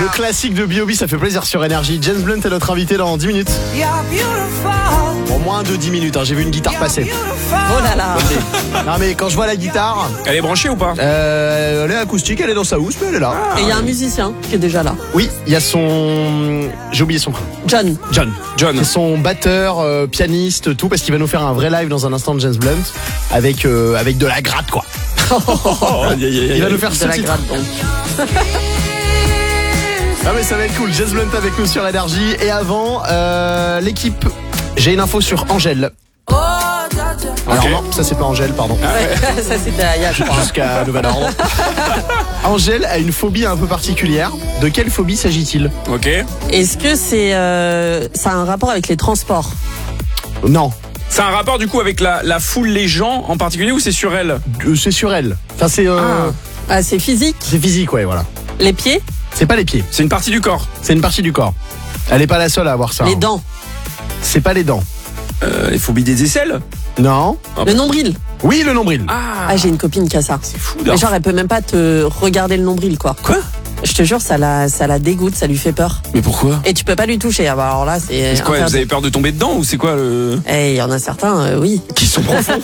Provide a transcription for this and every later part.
Le classique de B.O.B, ça fait plaisir sur Énergie. James Blunt est notre invité dans 10 minutes. Bon, moins de 10 minutes, hein, j'ai vu une guitare passer. Oh là là. Non mais quand je vois la guitare, Elle est branchée ou pas? elle est acoustique, elle est dans sa housse, mais elle est là. Et il y a un musicien qui est déjà là. Oui, il y a son... J'ai oublié son prénom. John. John. C'est son batteur, pianiste, tout, parce qu'il va nous faire un vrai live dans un instant de James Blunt avec de la gratte, quoi. Il va nous faire ce De la titre. gratte, donc. Ah mais ça va être cool, James Blunt avec nous sur Énergie. Et avant, l'équipe, j'ai une info sur Angèle. Alors non, ça c'est pas Angèle, pardon. Ouais, ça c'était Aya, je crois. Jusqu'à nouvel ordre. Angèle a une phobie un peu particulière. De quelle phobie s'agit-il? Ok. Est-ce que ça a un rapport avec les transports? Non, C'est un rapport du coup avec la foule, les gens en particulier, ou c'est sur elle? c'est sur elle. Enfin c'est Ah, c'est physique? c'est physique, ouais, voilà. Les pieds? C'est pas les pieds, C'est une partie du corps. c'est une partie du corps. Elle est pas la seule à avoir ça. Les hein. dents? C'est pas les dents. Les phobies des aisselles? Non. Le nombril? Oui, le nombril. Ah, j'ai une copine qui a ça. C'est fou. Mais genre, elle peut même pas te regarder le nombril, quoi. Quoi? Je te jure, ça la dégoûte, ça lui fait peur. Mais pourquoi? Et tu peux pas lui toucher. Ah bah alors là, c'est C'est quoi? Vous interdit. avez peur de tomber dedans ou c'est quoi le... Eh, il y en a certains, oui. Qui sont profonds?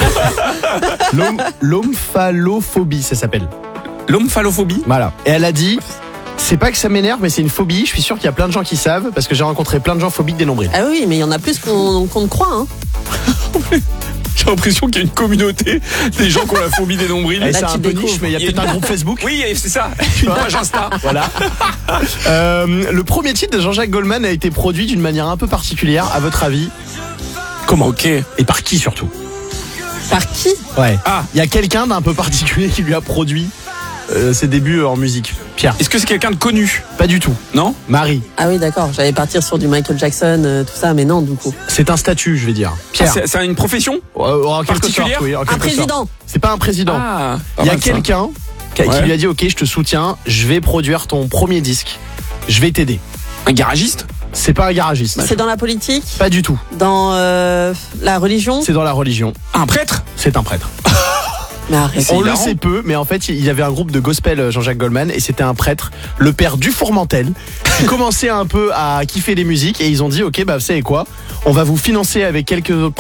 L'omphalophobie, ça s'appelle. L'omphalophobie? Voilà. Et elle a dit, c'est pas que ça m'énerve, mais c'est une phobie. Je suis sûr qu'il y a plein de gens qui savent, parce que j'ai rencontré plein de gens phobiques des nombrils. Ah oui, mais il y en a plus qu'on ne croit, hein. J'ai l'impression qu'il y a une communauté des gens qui ont la phobie des nombrils. Et Là, c'est tu un peu découvres. niche, mais il y a peut-être un groupe Facebook. Oui, c'est ça. Une page Insta. Voilà. Le premier titre de Jean-Jacques Goldman a été produit d'une manière un peu particulière, à votre avis. Comment? Ok. Et par qui surtout? Par qui? Ouais. Ah. Il y a quelqu'un d'un peu particulier qui lui a produit ses débuts en musique. Pierre. Est-ce que c'est quelqu'un de connu? Pas du tout. Non? Marie. Ah oui, d'accord. J'allais partir sur du Michael Jackson, tout ça, mais non, du coup. C'est un statut, je vais dire. Pierre. C'est une profession? En quelque particulière sorte, oui, en Un quelque sorte. président. C'est pas un président. Ah. Il y a quelqu'un qui Ouais. lui a dit ok, je te soutiens, je vais produire ton premier disque, je vais t'aider. Un garagiste? C'est pas un garagiste. C'est dans la politique? Pas du tout. Dans la religion? C'est dans la religion. Un prêtre? C'est un prêtre. Mais arrête. C'est On le hilarant. sait peu, mais en fait, il y avait un groupe de gospel Jean-Jacques Goldman et c'était un prêtre, le père du Fourmentel, qui commençait un peu à kiffer les musiques et ils ont dit ok, bah vous savez quoi, on va vous financer avec quelques